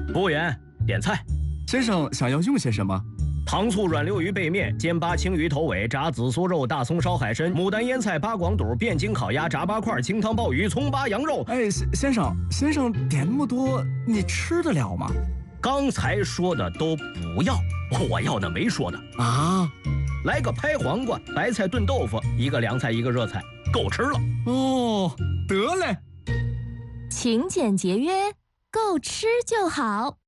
服务员，点菜。 先生想要用些什么？ 糖醋软溜鱼背面、煎八青鱼头尾、炸紫苏肉、大葱烧海参、牡丹腌菜、八广肚、汴京烤鸭、炸八块、清汤鲍鱼、葱八羊肉。 哎，先生点那么多，你吃得了吗？ 刚才说的都不要，我要的没说的啊。 来个拍黄瓜、白菜炖豆腐，一个凉菜一个热菜，够吃了。 哦，得嘞。 勤俭节约，够吃就好。